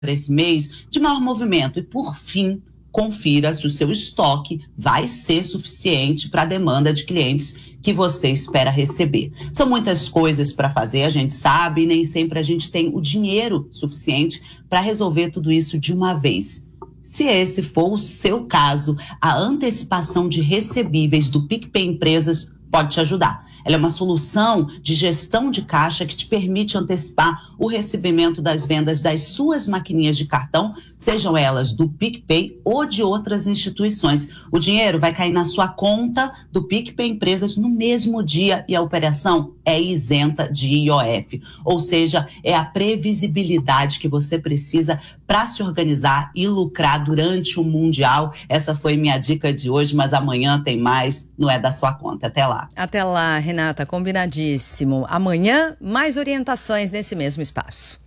esse mês de maior movimento. E, por fim, confira se o seu estoque vai ser suficiente para a demanda de clientes que você espera receber. São muitas coisas para fazer, a gente sabe, e nem sempre a gente tem o dinheiro suficiente para resolver tudo isso de uma vez. Se esse for o seu caso, a antecipação de recebíveis do PicPay Empresas pode te ajudar. Ela é uma solução de gestão de caixa que te permite antecipar o recebimento das vendas das suas maquininhas de cartão, sejam elas do PicPay ou de outras instituições. O dinheiro vai cair na sua conta do PicPay Empresas no mesmo dia e a operação é isenta de IOF. Ou seja, é a previsibilidade que você precisa para se organizar e lucrar durante o Mundial. Essa foi minha dica de hoje, mas amanhã tem mais, não é da sua conta. Até lá. Até lá, Renata, combinadíssimo. Amanhã, mais orientações nesse mesmo espaço.